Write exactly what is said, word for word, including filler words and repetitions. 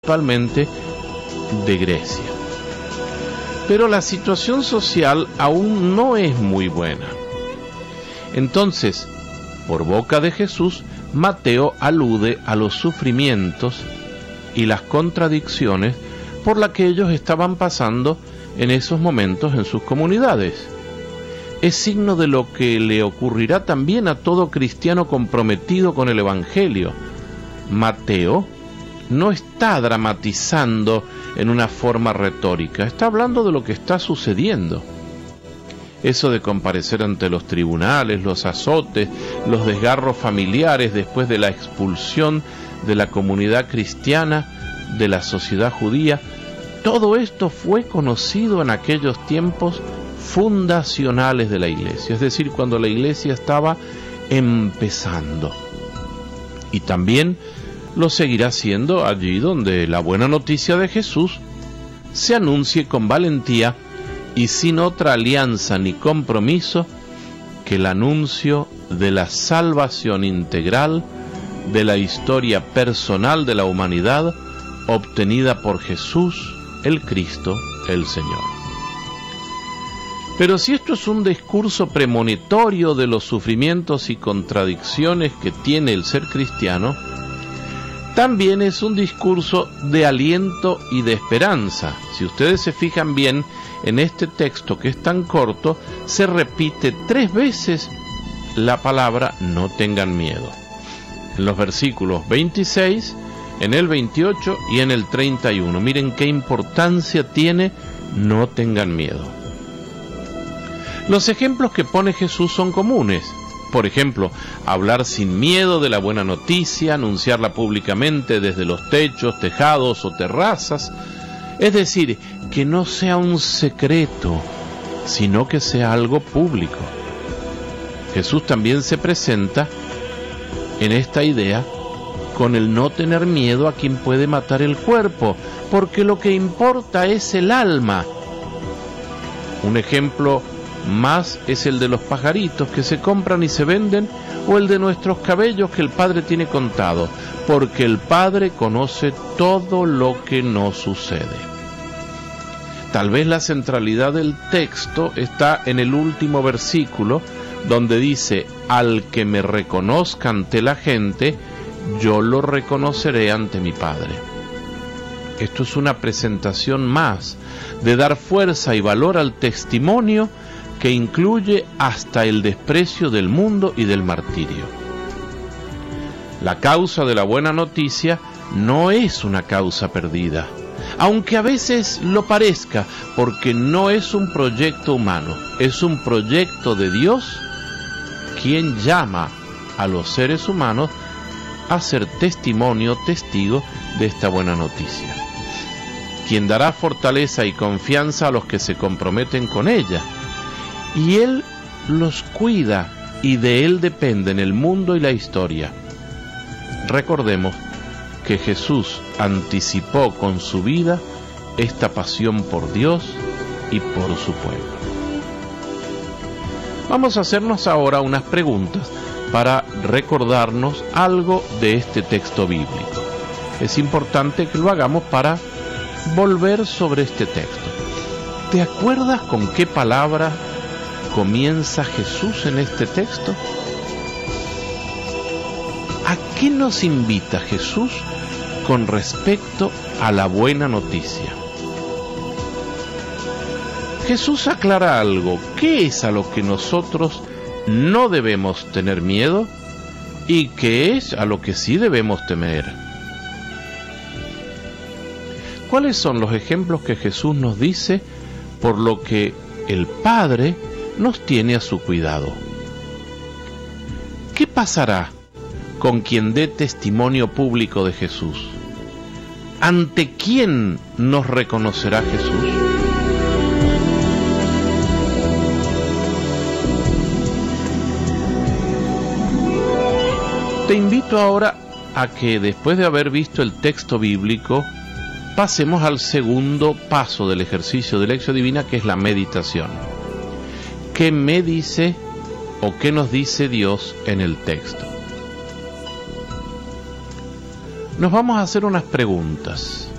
principalmente de Grecia. Pero la situación social aún no es muy buena. Entonces, por boca de Jesús, Mateo alude a los sufrimientos y las contradicciones por las que ellos estaban pasando en esos momentos en sus comunidades. Es signo de lo que le ocurrirá también a todo cristiano comprometido con el Evangelio. Mateo no está dramatizando en una forma retórica, está hablando de lo que está sucediendo. Eso de comparecer ante los tribunales, los azotes, los desgarros familiares después de la expulsión de la comunidad cristiana, de la sociedad judía, todo esto fue conocido en aquellos tiempos fundacionales de la iglesia, es decir, cuando la iglesia estaba empezando. Y también lo seguirá siendo allí donde la buena noticia de Jesús se anuncie con valentía y sin otra alianza ni compromiso que el anuncio de la salvación integral de la historia personal de la humanidad obtenida por Jesús, el Cristo, el Señor. Pero si esto es un discurso premonitorio de los sufrimientos y contradicciones que tiene el ser cristiano, también es un discurso de aliento y de esperanza. Si ustedes se fijan bien, en este texto que es tan corto, se repite tres veces la palabra no tengan miedo. En los versículos veintiséis, en el veintiocho y en el treinta y uno. Miren qué importancia tiene no tengan miedo. Los ejemplos que pone Jesús son comunes. Por ejemplo, hablar sin miedo de la buena noticia, anunciarla públicamente desde los techos, tejados o terrazas. Es decir, que no sea un secreto, sino que sea algo público. Jesús también se presenta en esta idea con el no tener miedo a quien puede matar el cuerpo, porque lo que importa es el alma. Un ejemplo más es el de los pajaritos que se compran y se venden, o el de nuestros cabellos que el Padre tiene contado, porque el Padre conoce todo lo que nos sucede. Tal vez la centralidad del texto está en el último versículo, donde dice: al que me reconozca ante la gente, yo lo reconoceré ante mi Padre. Esto es una presentación más de dar fuerza y valor al testimonio que incluye hasta el desprecio del mundo y del martirio. La causa de la buena noticia no es una causa perdida, aunque a veces lo parezca, porque no es un proyecto humano, es un proyecto de Dios, quien llama a los seres humanos a ser testimonio, testigo de esta buena noticia, quien dará fortaleza y confianza a los que se comprometen con ella, y Él los cuida y de Él dependen el mundo y la historia. Recordemos que Jesús anticipó con su vida esta pasión por Dios y por su pueblo. Vamos a hacernos ahora unas preguntas para recordarnos algo de este texto bíblico. Es importante que lo hagamos para volver sobre este texto. ¿Te acuerdas con qué palabra comienza Jesús en este texto? ¿A qué nos invita Jesús con respecto a la buena noticia? Jesús aclara algo. ¿Qué es a lo que nosotros no debemos tener miedo y qué es a lo que sí debemos temer? ¿Cuáles son los ejemplos que Jesús nos dice por lo que el Padre nos tiene a su cuidado? ¿Qué pasará con quien dé testimonio público de Jesús? ¿Ante quién nos reconocerá Jesús? Te invito ahora a que, después de haber visto el texto bíblico, pasemos al segundo paso del ejercicio de lección divina, que es la meditación. ¿Qué me dice o qué nos dice Dios en el texto? Nos vamos a hacer unas preguntas.